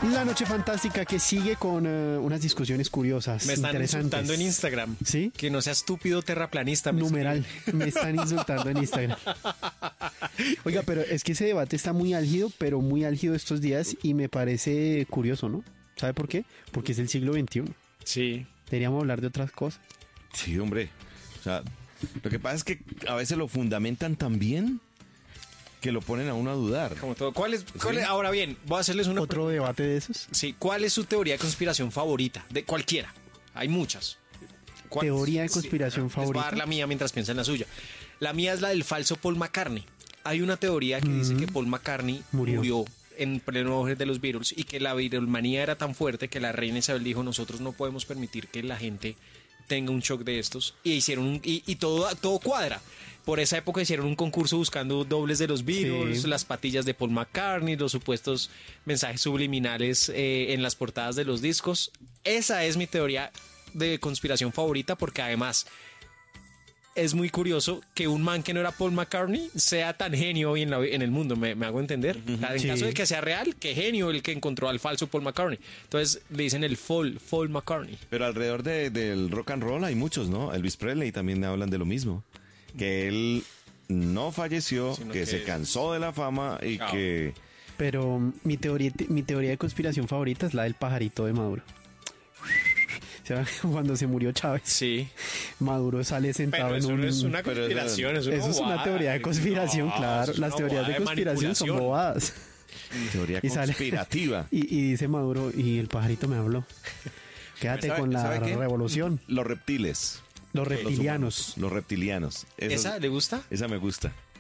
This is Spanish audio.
La noche fantástica que sigue con unas discusiones curiosas, Me están interesantes. insultando en Instagram. ¿Sí? Que no sea estúpido terraplanista. Numeral, me están insultando en Instagram. Oiga, pero es que ese debate está muy álgido, pero muy álgido estos días y me parece curioso, ¿no? ¿Sabe por qué? Porque es el siglo XXI. Sí. Deberíamos hablar de otras cosas. Sí, hombre. O sea, lo que pasa es que a veces lo fundamentan tan bien que lo ponen a uno a dudar. Como todo. ¿Cuál es? Ahora bien, voy a hacerles una ¿Otro debate de esos? Sí, ¿cuál es su teoría de conspiración favorita? De cualquiera. Hay muchas. Teoría de conspiración Les voy a favorita. dar la mía mientras piensa en la suya. La mía es la del falso Paul McCartney. Hay una teoría que dice que Paul McCartney murió en pleno auge de los Beatles y que la virulmanía era tan fuerte que la reina Isabel dijo: nosotros no podemos permitir que la gente tenga un shock de estos, y hicieron y todo cuadra. Por esa época hicieron un concurso buscando dobles de los Beatles, las patillas de Paul McCartney, los supuestos mensajes subliminales en las portadas de los discos. Esa es mi teoría de conspiración favorita, porque además es muy curioso que un man que no era Paul McCartney sea tan genio hoy en el mundo. ¿Me hago entender? En caso de que sea real, qué genio el que encontró al falso Paul McCartney. Entonces le dicen el Paul McCartney. Pero alrededor del rock and roll hay muchos, ¿no? Elvis Presley también hablan de lo mismo. Que él no falleció, que se cansó de la fama y que... Pero mi teoría de conspiración favorita es la del pajarito de Maduro. O sea, cuando se murió Chávez, sí, Maduro sale sentado pero eso en un... no es una conspiración, eso es una teoría de conspiración, claro. Las teorías de conspiración son bobadas. Teoría conspirativa. Y dice Maduro, y el pajarito me habló. Quédate con la revolución. Los reptiles. Los reptilianos. Los reptilianos. ¿Esa le gusta? Esa me gusta.